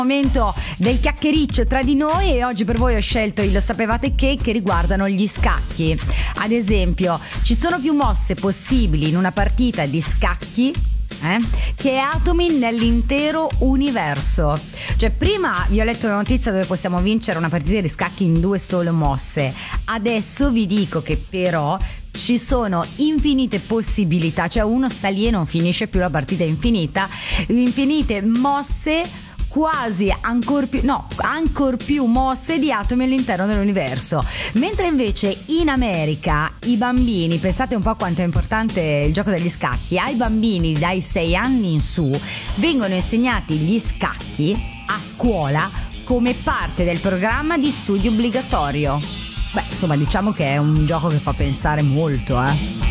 Momento del chiacchiericcio tra di noi, e oggi per voi ho scelto i lo sapevate che riguardano gli scacchi. Ad esempio, ci sono più mosse possibili in una partita di scacchi che atomi nell'intero universo. Cioè, prima vi ho letto una notizia dove possiamo vincere una partita di scacchi in 2 sole mosse. Adesso vi dico che però ci sono infinite possibilità, cioè uno sta lì e non finisce più la partita infinite mosse, quasi ancor più mosse di atomi all'interno dell'universo. Mentre invece in America i bambini, pensate un po' quanto è importante il gioco degli scacchi, ai bambini dai 6 anni in su vengono insegnati gli scacchi a scuola come parte del programma di studio obbligatorio. Beh, insomma, diciamo che è un gioco che fa pensare molto,